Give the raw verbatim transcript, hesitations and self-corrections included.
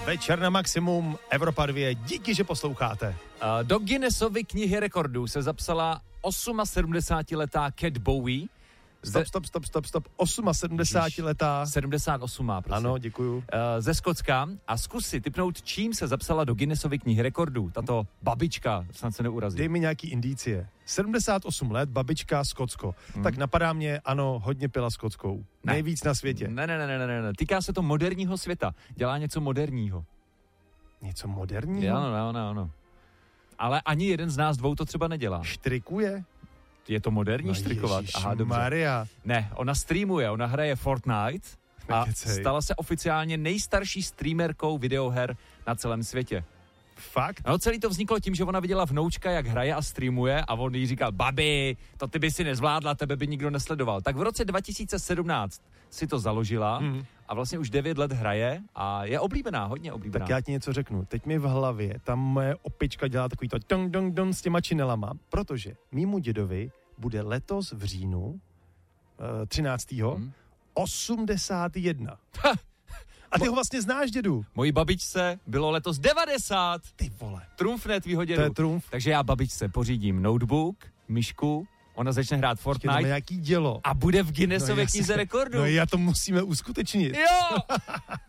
Večer na maximum, Evropa dva, díky, že posloucháte. Uh, do Guinnessovy knihy rekordů se zapsala sedmdesátiletá Cat Bowie. Stop, stop, stop, stop, stop, sedmdesátiletá. sedmdesát osm má, prosím. Ano, děkuju. Uh, ze Skotska. A zkus si tipnout, čím se zapsala do Guinnessovy knihy rekordů. Tato babička, snad se neurazí. Dej mi nějaký indicie. sedmdesát osm let, babička, Skotsko. Hmm. Tak napadá mě, ano, hodně pila skotskou. Ne. Nejvíc na světě. Ne, ne, ne, ne, ne, ne. Týká se to moderního světa. Dělá něco moderního. Něco moderního? Ano, ano, ano. Ale ani jeden z nás dvou to třeba nedělá. Štrikuje? Je to moderní no, štrikovat? Aha, dobře. Maria. Ne, ona streamuje, ona hraje Fortnite a Nekecej. Stala se oficiálně nejstarší streamerkou videoher na celém světě. Fakt? No, celý to vzniklo tím, že ona viděla vnoučka, jak hraje a streamuje a on jí říkal, babi, to ty by si nezvládla, tebe by nikdo nesledoval. Tak v roce dva tisíce sedmnáct si to založila hmm. a vlastně už devět let hraje a je oblíbená, hodně oblíbená. Tak já ti něco řeknu. Teď mi v hlavě ta moje opička dělá takový to dong, dong, dong s těma činelama, protože mýmu dědovi bude letos v říjnu uh, třináctého Hmm. osmdesát jedna. A ty ho vlastně znáš, dědu. Mojí babičce bylo letos devadesát. Ty vole. Trumfne tvýho dědu. To je trumf. Takže já babičce pořídím notebook, myšku, ona začne hrát Fortnite. Ještě nějaký dělo. A bude v Guinnessově no, knize rekordů. No já to musíme uskutečnit. Jo!